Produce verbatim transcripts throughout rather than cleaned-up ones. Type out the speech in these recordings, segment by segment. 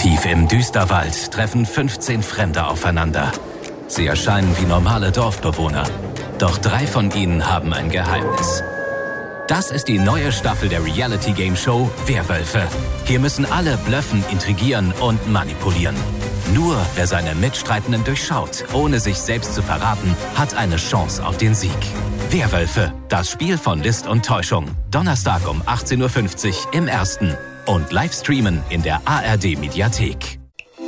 Tief im Düsterwald treffen fünfzehn Fremde aufeinander. Sie erscheinen wie normale Dorfbewohner. Doch drei von ihnen haben ein Geheimnis. Das ist die neue Staffel der Reality-Game-Show Werwölfe. Hier müssen alle blöffen, intrigieren und manipulieren. Nur wer seine Mitstreitenden durchschaut, ohne sich selbst zu verraten, hat eine Chance auf den Sieg. Werwölfe, das Spiel von List und Täuschung. Donnerstag um achtzehn Uhr fünfzig im Ersten. Und live streamen in der A R D-Mediathek.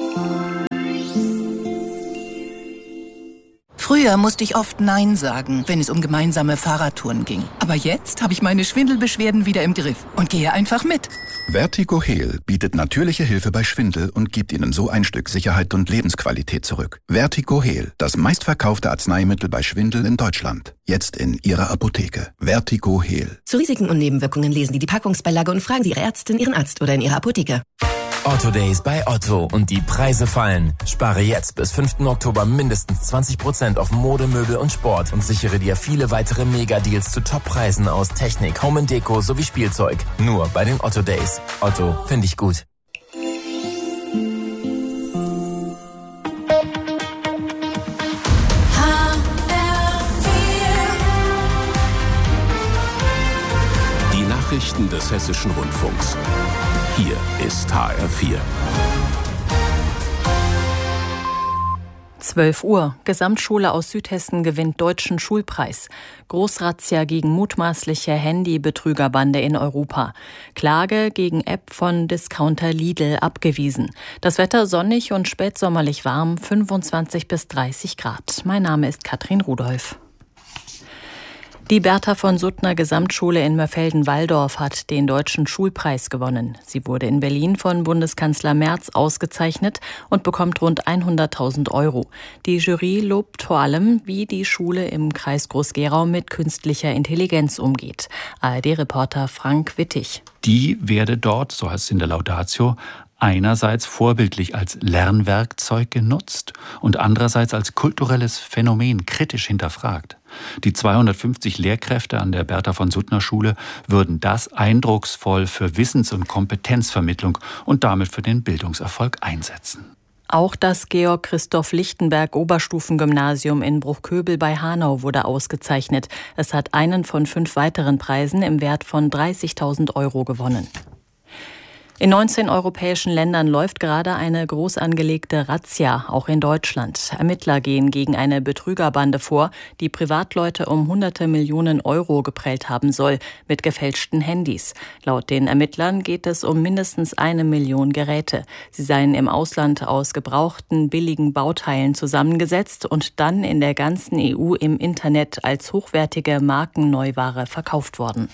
Früher musste ich oft Nein sagen, wenn es um gemeinsame Fahrradtouren ging. Aber jetzt habe ich meine Schwindelbeschwerden wieder im Griff und gehe einfach mit. Vertigo Heal bietet natürliche Hilfe bei Schwindel und gibt Ihnen so ein Stück Sicherheit und Lebensqualität zurück. Vertigo Heal, das meistverkaufte Arzneimittel bei Schwindel in Deutschland. Jetzt in Ihrer Apotheke. Vertigo Heal. Zu Risiken und Nebenwirkungen lesen Sie die Packungsbeilage und fragen Sie Ihre Ärztin, Ihren Arzt oder in Ihrer Apotheke. Otto Days bei Otto und die Preise fallen. Spare jetzt bis fünften Oktober mindestens zwanzig Prozent auf Mode, Möbel und Sport und sichere dir viele weitere Mega-Deals zu Top-Preisen aus Technik, Home and Deko sowie Spielzeug. Nur bei den Otto Days. Otto, finde ich gut. Die Nachrichten des Hessischen Rundfunks. Hier ist H R vier. zwölf Uhr. Gesamtschule aus Südhessen gewinnt Deutschen Schulpreis. Großrazzia gegen mutmaßliche Handybetrügerbande in Europa. Klage gegen App von Discounter Lidl abgewiesen. Das Wetter sonnig und spätsommerlich warm, fünfundzwanzig bis dreißig Grad. Mein Name ist Katrin Rudolph. Die Bertha von Suttner Gesamtschule in Mörfelden-Walldorf hat den Deutschen Schulpreis gewonnen. Sie wurde in Berlin von Bundeskanzler Merz ausgezeichnet und bekommt rund hunderttausend Euro. Die Jury lobt vor allem, wie die Schule im Kreis Groß-Gerau mit künstlicher Intelligenz umgeht. A R D-Reporter Frank Wittig. Die werde dort, so heißt es in der Laudatio, einerseits vorbildlich als Lernwerkzeug genutzt und andererseits als kulturelles Phänomen kritisch hinterfragt. Die zweihundertfünfzig Lehrkräfte an der Bertha von Suttner Schule würden das eindrucksvoll für Wissens- und Kompetenzvermittlung und damit für den Bildungserfolg einsetzen. Auch das Georg-Christoph-Lichtenberg-Oberstufengymnasium in Bruchköbel bei Hanau wurde ausgezeichnet. Es hat einen von fünf weiteren Preisen im Wert von dreißigtausend Euro gewonnen. In neunzehn europäischen Ländern läuft gerade eine groß angelegte Razzia, auch in Deutschland. Ermittler gehen gegen eine Betrügerbande vor, die Privatleute um hunderte Millionen Euro geprellt haben soll, mit gefälschten Handys. Laut den Ermittlern geht es um mindestens eine Million Geräte. Sie seien im Ausland aus gebrauchten, billigen Bauteilen zusammengesetzt und dann in der ganzen E U im Internet als hochwertige Markenneuware verkauft worden.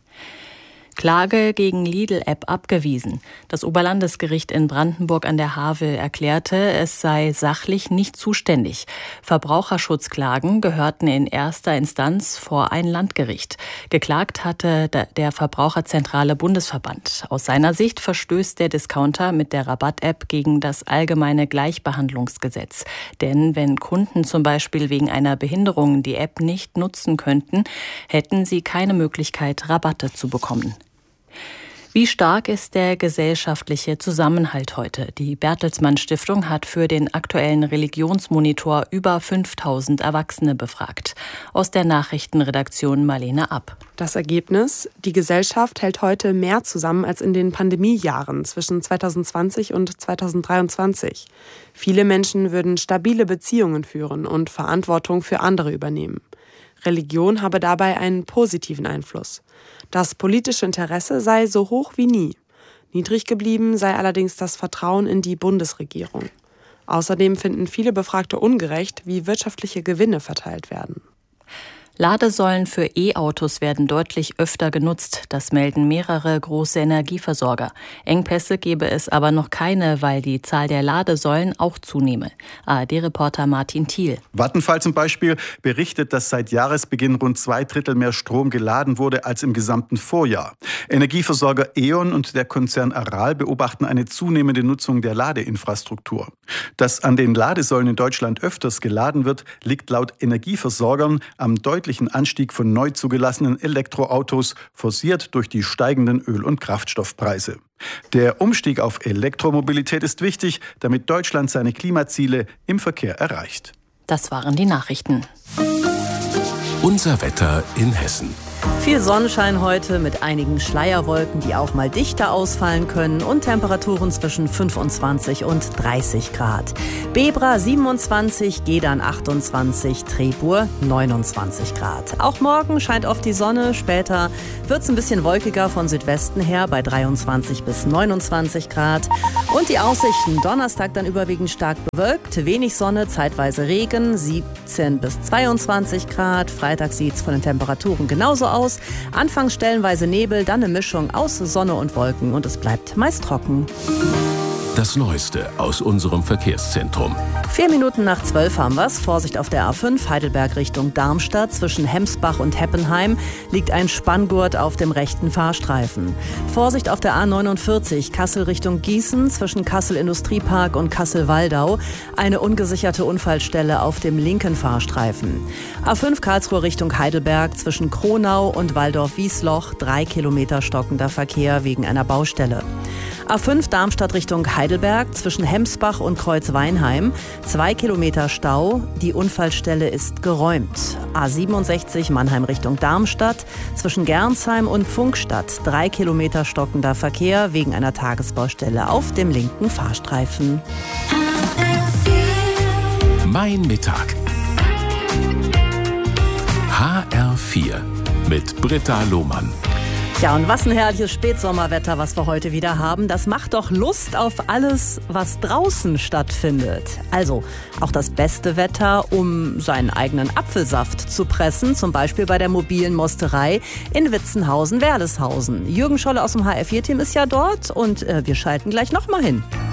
Klage gegen Lidl-App abgewiesen. Das Oberlandesgericht in Brandenburg an der Havel erklärte, es sei sachlich nicht zuständig. Verbraucherschutzklagen gehörten in erster Instanz vor ein Landgericht. Geklagt hatte der Verbraucherzentrale Bundesverband. Aus seiner Sicht verstößt der Discounter mit der Rabatt-App gegen das allgemeine Gleichbehandlungsgesetz. Denn wenn Kunden zum Beispiel wegen einer Behinderung die App nicht nutzen könnten, hätten sie keine Möglichkeit, Rabatte zu bekommen. Wie stark ist der gesellschaftliche Zusammenhalt heute? Die Bertelsmann Stiftung hat für den aktuellen Religionsmonitor über fünftausend Erwachsene befragt. Aus der Nachrichtenredaktion Marlene App. Das Ergebnis: Die Gesellschaft hält heute mehr zusammen als in den Pandemiejahren zwischen zweitausendzwanzig und zweitausenddreiundzwanzig. Viele Menschen würden stabile Beziehungen führen und Verantwortung für andere übernehmen. Religion habe dabei einen positiven Einfluss. Das politische Interesse sei so hoch wie nie. Niedrig geblieben sei allerdings das Vertrauen in die Bundesregierung. Außerdem finden viele Befragte ungerecht, wie wirtschaftliche Gewinne verteilt werden. Ladesäulen für E-Autos werden deutlich öfter genutzt. Das melden mehrere große Energieversorger. Engpässe gebe es aber noch keine, weil die Zahl der Ladesäulen auch zunehme. A R D-Reporter Martin Thiel. Vattenfall zum Beispiel berichtet, dass seit Jahresbeginn rund zwei Drittel mehr Strom geladen wurde als im gesamten Vorjahr. Energieversorger E.ON und der Konzern Aral beobachten eine zunehmende Nutzung der Ladeinfrastruktur. Dass an den Ladesäulen in Deutschland öfters geladen wird, liegt laut Energieversorgern am deutlichen deutlichen Anstieg von neu zugelassenen Elektroautos, forciert durch die steigenden Öl- und Kraftstoffpreise. Der Umstieg auf Elektromobilität ist wichtig, damit Deutschland seine Klimaziele im Verkehr erreicht. Das waren die Nachrichten. Unser Wetter in Hessen. Viel Sonnenschein heute mit einigen Schleierwolken, die auch mal dichter ausfallen können, und Temperaturen zwischen fünfundzwanzig und dreißig Grad. Bebra siebenundzwanzig, Gedern achtundzwanzig, Trebur neunundzwanzig Grad. Auch morgen scheint oft die Sonne, später wird es ein bisschen wolkiger von Südwesten her bei dreiundzwanzig bis neunundzwanzig Grad. Und die Aussichten: Donnerstag dann überwiegend stark bewölkt, wenig Sonne, zeitweise Regen, siebzehn bis zweiundzwanzig Grad. Freitag sieht es von den Temperaturen genauso aus. Anfangs stellenweise Nebel, dann eine Mischung aus Sonne und Wolken und es bleibt meist trocken. Das Neueste aus unserem Verkehrszentrum. Vier Minuten nach zwölf haben wir's. Vorsicht auf der A fünf, Heidelberg Richtung Darmstadt. Zwischen Hemsbach und Heppenheim liegt ein Spanngurt auf dem rechten Fahrstreifen. Vorsicht auf der A neunundvierzig, Kassel Richtung Gießen. Zwischen Kassel Industriepark und Kassel-Waldau eine ungesicherte Unfallstelle auf dem linken Fahrstreifen. A fünf, Karlsruhe Richtung Heidelberg. Zwischen Kronau und Waldorf-Wiesloch drei Kilometer stockender Verkehr wegen einer Baustelle. A fünf, Darmstadt Richtung Heidelberg, zwischen Hemsbach und Kreuzweinheim, zwei Kilometer Stau, die Unfallstelle ist geräumt. A siebenundsechzig, Mannheim Richtung Darmstadt, zwischen Gernsheim und Pfungstadt, drei Kilometer stockender Verkehr wegen einer Tagesbaustelle auf dem linken Fahrstreifen. Mein Mittag. H R vier mit Britta Lohmann. Ja, und was ein herrliches Spätsommerwetter, was wir heute wieder haben. Das macht doch Lust auf alles, was draußen stattfindet. Also auch das beste Wetter, um seinen eigenen Apfelsaft zu pressen. Zum Beispiel bei der mobilen Mosterei in Witzenhausen-Werleshausen. Jürgen Scholle aus dem H R vier Team ist ja dort und äh, wir schalten gleich nochmal hin.